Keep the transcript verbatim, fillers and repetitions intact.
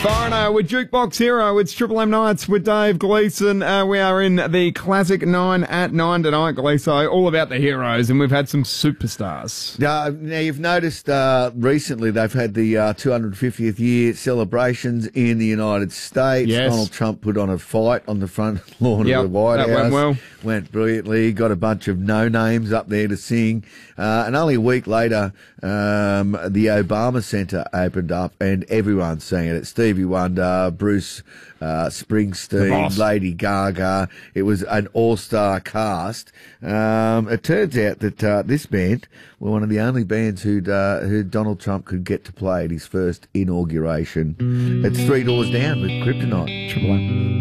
Foreigner with Jukebox Hero. It's Triple M Nights with Dave Gleeson. Uh, we are in the Classic Nine at nine tonight, Gleeso. All about the heroes, and we've had some superstars. Uh, now, you've noticed uh, recently they've had the uh, two hundred fiftieth year celebrations in the United States. Yes. Donald Trump put on a fight on the front lawn Yep, of the White that House. went well. Went brilliantly. Got a bunch of no-names up there to sing. Uh, and only a week later, um, the Obama Center opened up, and everyone sang it. It's Stevie Wonder, Bruce uh, Springsteen, Lady Gaga. It was an all-star cast. Um, it turns out that uh, this band were one of the only bands who'd, uh, who Donald Trump could get to play at his first inauguration. Mm. It's Three Doors Down with Kryptonite. Triple M.